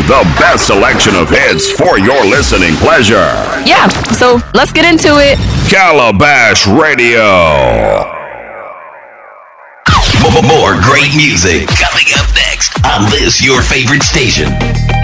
The best selection of hits for your listening pleasure. Yeah, so let's get into it. Calabash Radio. More great music coming up next on this your favorite station.